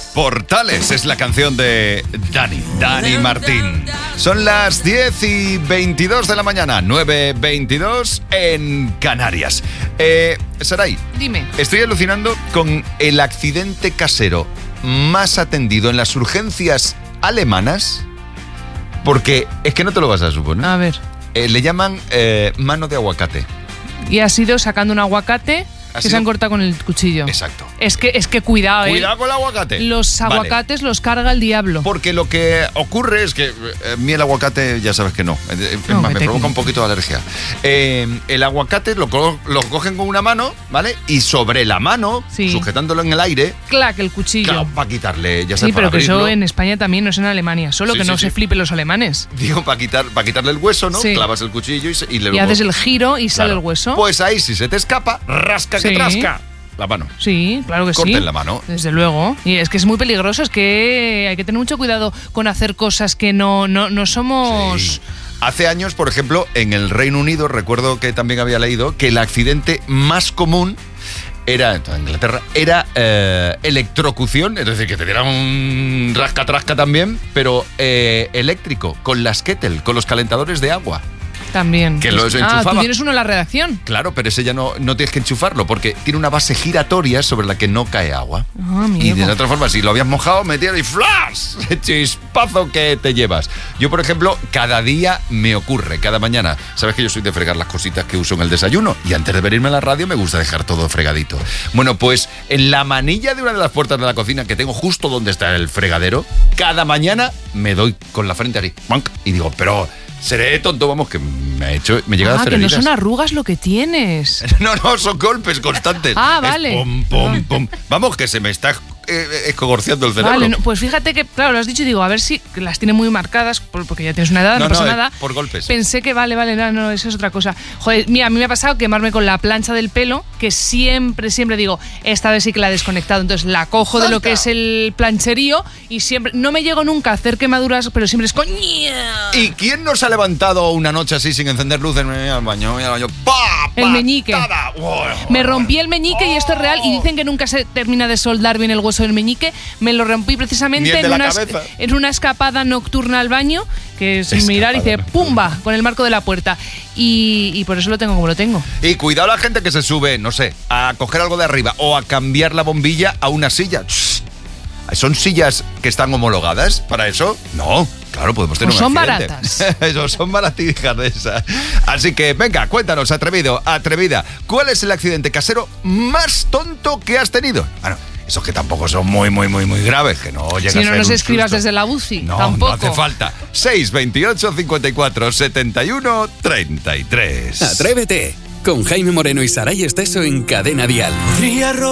Portales es la canción de Dani Martín. Son las 10:22 de la mañana, 9:22 en Canarias. Saray, dime. Estoy alucinando con el accidente casero más atendido en las urgencias alemanas, porque es que no te lo vas a suponer. A ver. Le llaman mano de aguacate. Y has ido sacando un aguacate que se han cortado con el cuchillo. Exacto. Es que cuidado, Cuidado con el aguacate. Los aguacates los carga el diablo. Porque lo que ocurre es que a mí el aguacate, ya sabes que no. Me provoca un poquito de alergia. El aguacate lo cogen con una mano, ¿vale? Y sobre la mano, sujetándolo en el aire, clac, el cuchillo. Claro, para quitarle, ya sabes, sí, pero para que abrirlo. eso en España también, no es en Alemania. Solo que no se flipen los alemanes. Digo, para quitarle el hueso, ¿no? Sí. Clavas el cuchillo y haces el giro y sale el hueso. Pues ahí, si se te escapa, rasca que trasca. La mano. Sí, claro que Corten la mano. Desde luego. Y es que es muy peligroso, es que hay que tener mucho cuidado con hacer cosas que no somos... Sí. Hace años, por ejemplo, en el Reino Unido, recuerdo que también había leído que el accidente más común en Inglaterra, era electrocución, es decir, que te dieran un rasca-trasca también, pero eléctrico, con las kettle, con los calentadores de agua. También. Que los enchufaba. ¿Tú tienes uno en la redacción? Claro, pero ese ya no tienes que enchufarlo porque tiene una base giratoria sobre la que no cae agua. Y de otra forma, si lo habías mojado, metías y ¡flash! Chispazo que te llevas. Yo, por ejemplo, cada día me ocurre, cada mañana. Sabes que yo soy de fregar las cositas que uso en el desayuno y antes de venirme a la radio me gusta dejar todo fregadito. Bueno, pues en la manilla de una de las puertas de la cocina que tengo justo donde está el fregadero, cada mañana me doy con la frente ahí y digo, pero... seré tonto, vamos, que me llega a hacer que heridas. no son arrugas lo que tienes. No, son golpes constantes. Vale. Pum, pum, pum. Vamos, que se me está escogorciando el cerebro. Vale, pues fíjate que, claro, lo has dicho y digo, a ver si las tiene muy marcadas, porque ya tienes una edad, no pasa nada. Por golpes. Pensé que vale, no, eso es otra cosa. Joder, mira, a mí me ha pasado quemarme con la plancha del pelo, que siempre digo, esta vez sí que la he desconectado, entonces la cojo de lo que es el plancherío y siempre, no me llego nunca a hacer quemaduras, pero siempre es coña. ¿Y quién nos ha levantado una noche así sin encender luces? Al baño, ¡pa! El meñique. Me rompí el meñique y esto es real y dicen que nunca se termina de soldar bien el hueso del meñique. Me lo rompí precisamente en una escapada nocturna al baño, que sin mirar dice ¡pumba! Con el marco de la puerta. Y por eso lo tengo como lo tengo. Y cuidado la gente que se sube, no sé, a coger algo de arriba o a cambiar la bombilla a una silla. ¿Son sillas que están homologadas para eso? No. Claro, podemos tener un accidente. Son baratas. Eso, son baratijas de esas. Así que, venga, cuéntanos, atrevido, atrevida, ¿cuál es el accidente casero más tonto que has tenido? Bueno, esos que tampoco son muy graves, que no llegas a ser si no nos escribas desde la UCI, tampoco. No hace falta. 628 54 71 33. Atrévete, con Jaime Moreno y Saray Esteso en Cadena Dial.